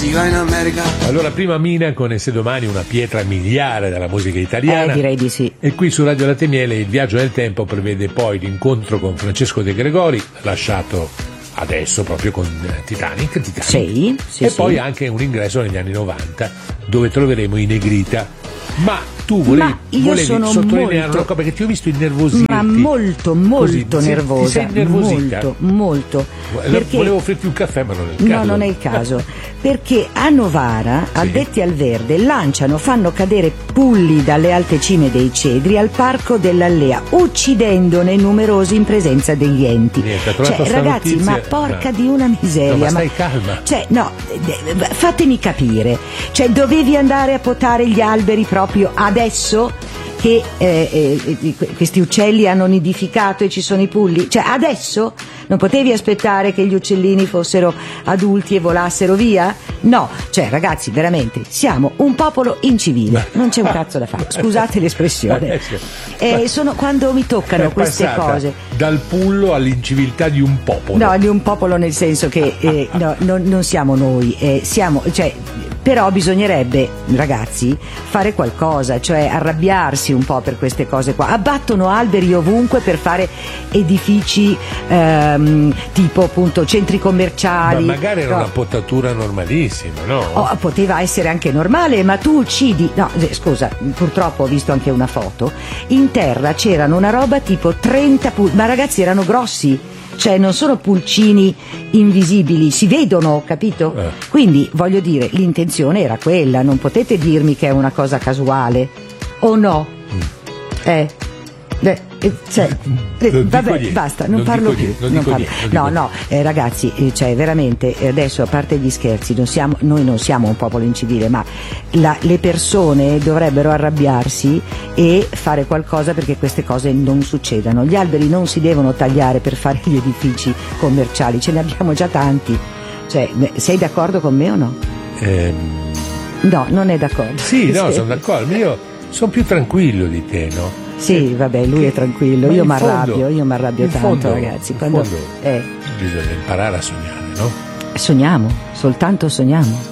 si va in America. Allora, prima Mina con E se domani, una pietra miliare della musica italiana. Direi di sì. E qui su Radio Latte e Miele il viaggio nel tempo prevede poi l'incontro con Francesco De Gregori, lasciato adesso proprio con Titanic. Sì, e poi anche un ingresso negli anni 90 dove troveremo i Negrita. Ma tu volevi sottolineare una cosa, perché ti ho visto innervosirti. Ma molto nervosa. Ti sei innervosita? Molto. Perché... Volevo offrirti un caffè, ma non è il caso. No, non è il caso. Perché a Novara, addetti al verde, fanno cadere pulli dalle alte cime dei cedri al parco dell'Allea, uccidendone numerosi in presenza degli enti. Niente, ragazzi, notizia, ma porca di una miseria. No, ma stai calma. Fatemi capire. Dovevi andare a potare gli alberi proprio adesso che questi uccelli hanno nidificato e ci sono i pulli? Adesso? Non potevi aspettare che gli uccellini fossero adulti e volassero via? No, ragazzi, veramente, siamo un popolo incivile, non c'è un cazzo da fare, scusate l'espressione. Sono quando mi toccano queste cose. Dal pullo all'inciviltà di un popolo. No, di un popolo nel senso che non siamo noi, però bisognerebbe, ragazzi, fare qualcosa, arrabbiarsi un po' per queste cose qua. Abbattono alberi ovunque per fare edifici tipo appunto centri commerciali. Ma magari era una potatura normalissima, no? Poteva essere anche normale, ma tu uccidi. No, scusa, purtroppo ho visto anche una foto. In terra c'erano una roba tipo 30 pulcini, ma ragazzi erano grossi. Non sono pulcini invisibili, si vedono, capito? Quindi voglio dire, l'intenzione era quella, non potete dirmi che è una cosa casuale, o no? Vabbè, basta, non parlo più. Ragazzi, veramente, adesso a parte gli scherzi, noi non siamo un popolo incivile, ma le persone dovrebbero arrabbiarsi e fare qualcosa perché queste cose non succedano. Gli alberi non si devono tagliare per fare gli edifici commerciali, ce ne abbiamo già tanti. Sei d'accordo con me o no? No, non è d'accordo. Sì, no, sono d'accordo, io sono più tranquillo di te, no? Sì, vabbè, lui è tranquillo, io mi arrabbio tanto, fondo, ragazzi. Bisogna imparare a sognare, no? Sogniamo, soltanto sogniamo.